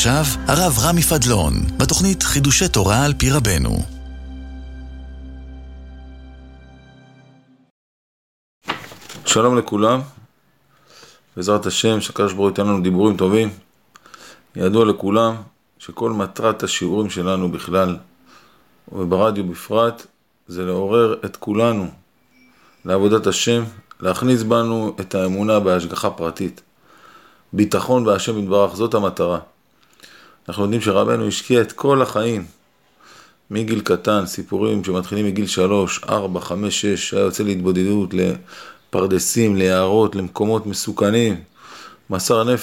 ועכשיו, הרב רמי פדלון, בתוכנית חידושי תורה על פי רבנו. שלום לכולם, בעזרת השם, שהקדוש ברוך הוא ייתן לנו דיבורים טובים. ידוע לכולם שכל מטרת השיעורים שלנו בכלל, וברדיו בפרט, זה לעורר את כולנו לעבודת השם, להכניס בנו את האמונה בהשגחה פרטית. ביטחון בהשם יתברך, זאת המטרה. אנחנו יודעים שרבנו השקיע את כל החיים, מגיל קטן, סיפורים שמתחילים מגיל 3, 4, 5, 6, היה יוצא להתבודדות, לפרדסים, ליערות, למקומות מסוכנים, מסר